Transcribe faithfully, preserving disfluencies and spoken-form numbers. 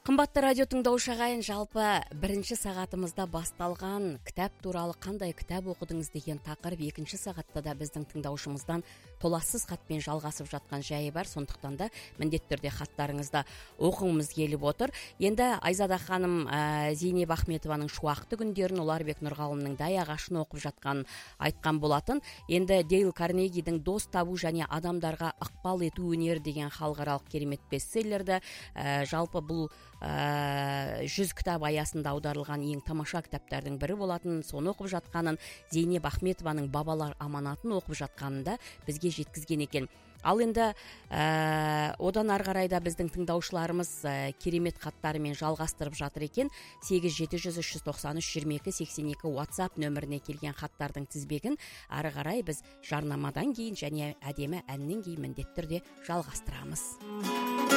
Қымбатты радио тыңдаушы ағайын, жалпы бірінші сағатымызда басталған кітап туралы қандай кітап оқыдыңыз деген тақырып екінші сағатта да біздің тыңдаушымыздан толассыз хатпен жалғасып жатқан жайы бар. Сондықтан да міндетті түрде хаттарыңызды оқуымыз келіп отыр. Енді Айзада ханым ә, Зейнеп Ахметованың Шуақты күндерін, Ұларбек Нұрғалымның Дай ағашын оқып жатқан айтқан болатын. Енді Дейл Карнегидің Дос табу және адамдарға ықпал ету өнері деген халықаралық керемет бестселлерді ә, жалпы бұл жүз кітап аясында аударылған ең тамаша кітаптардың бірі болатын. Соны оқып жатқанын, Зейнеп Ахметованың Бабалар аманатын оқып жатқанын да бізге жеткізген екен. Ал енді ә, одан ары қарай да біздің тыңдаушыларымыз ә, керемет хаттарымен жалғастырып жатыр екен. сегіз жеті жүз үш жүз тоқсан үш жиырма екі сексен екі WhatsApp нөміріне келген хаттардың тізбегін ары қарай біз жарнамадан кейін және әдемі әннен кейін міндетті түрде жалғастырамыз.